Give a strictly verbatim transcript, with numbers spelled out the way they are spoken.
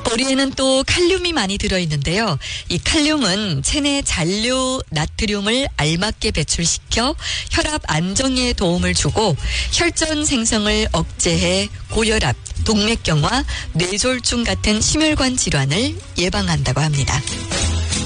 보리에는 또 칼륨이 많이 들어있는데요. 이 칼륨은 체내 잔류 나트륨을 알맞게 배출시켜 혈압 안정에 도움을 주고 혈전 생성을 억제해 고혈압, 동맥경화, 뇌졸중 같은 심혈관 질환을 예방한다고 합니다.